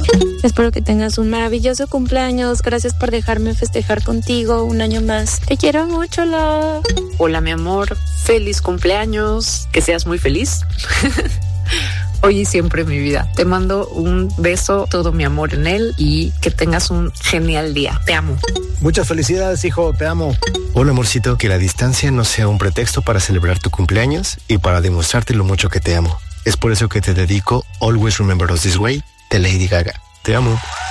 Espero que tengas un maravilloso cumpleaños. Gracias por dejarme festejar contigo un año más. Te quiero mucho, Love. Hola, mi amor. Feliz cumpleaños. Que seas muy feliz. Hoy y siempre, mi vida. Te mando un beso, todo mi amor en él y que tengas un genial día. Te amo. Muchas felicidades, hijo. Te amo. Hola, amorcito. Que la distancia no sea un pretexto para celebrar tu cumpleaños y para demostrarte lo mucho que te amo. Es por eso que te dedico Always Remember Us This Way de Lady Gaga. Te amo.